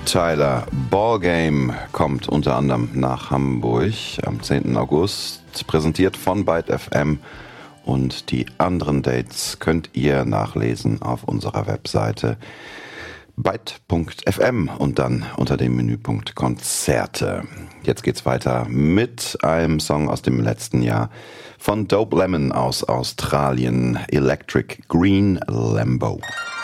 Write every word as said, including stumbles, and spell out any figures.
Tyler. Ballgame kommt unter anderem nach Hamburg am zehnten August, präsentiert von Byte F M, und die anderen Dates könnt ihr nachlesen auf unserer Webseite byte punkt f m und dann unter dem Menüpunkt Konzerte. Jetzt geht's weiter mit einem Song aus dem letzten Jahr von Dope Lemon aus Australien, Electric Green Lambo.